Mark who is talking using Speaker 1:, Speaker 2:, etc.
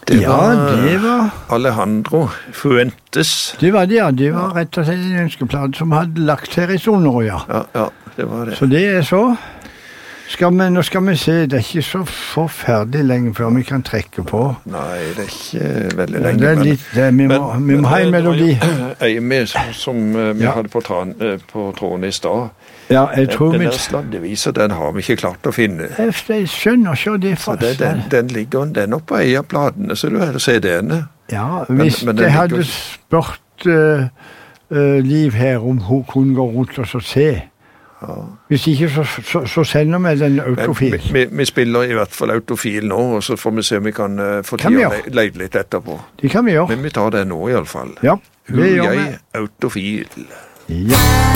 Speaker 1: Det
Speaker 2: det var
Speaker 1: Alejandro Fuentes.
Speaker 2: Det var det, ja. Det var rett og slett en ønskeplate som hadde lagt her i Sonor, ja.
Speaker 1: Ja, det var det.
Speaker 2: Så det er så. Nå skal vi se, det er ikke så forferdelig lenge før vi kan trekke på.
Speaker 1: Nei, det er ikke veldig lenge.
Speaker 2: Det er litt, vi må ha en melodi.
Speaker 1: En med som vi hadde på tråden i stad.
Speaker 2: Ja, jeg tror
Speaker 1: den der sladdevisa, den har vi ikke klart å finne.
Speaker 2: Jeg skjønner ikke det fast.
Speaker 1: Den ligger den oppe i av platene, så du har CD-ene.
Speaker 2: Ja, hvis jeg hadde spurt Liv her om hun kunne gå rundt og så se. Ja. Hvis ikke, så sender vi den autofil.
Speaker 1: Vi spiller i hvert fall autofil nå, og så får vi se om vi kan få tid å leide litt etterpå.
Speaker 2: Det kan vi gjøre.
Speaker 1: Men vi tar det nå i alle fall.
Speaker 2: Ja,
Speaker 1: det gjør vi. Autofil.
Speaker 2: Ja.